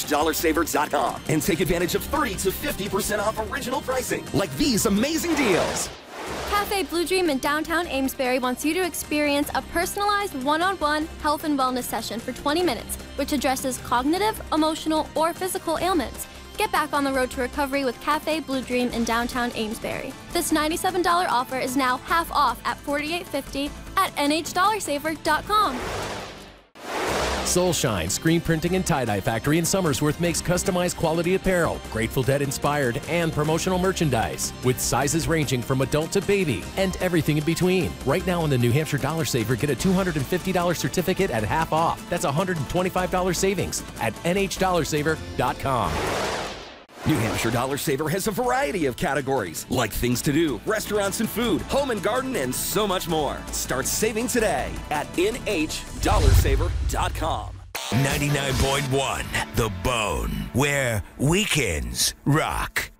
NHDollarSaver.com and take advantage of 30 to 50% off original pricing, like these amazing deals. Cafe Blue Dream in downtown Amesbury wants you to experience a personalized one-on-one health and wellness session for 20 minutes, which addresses cognitive, emotional, or physical ailments. Get back on the road to recovery with Cafe Blue Dream in downtown Amesbury. This $97 offer is now half off at $48.50 at NHDollarSaver.com. Soulshine Screen Printing and Tie-Dye Factory in Somersworth makes customized quality apparel, Grateful Dead inspired, and promotional merchandise with sizes ranging from adult to baby and everything in between. Right now on the New Hampshire Dollar Saver, get a $250 certificate at half off. That's $125 savings at NHDollarSaver.com. New Hampshire Dollar Saver has a variety of categories, like things to do, restaurants and food, home and garden, and so much more. Start saving today at NHDollarSaver.com. 99.1 The Bone, where weekends rock.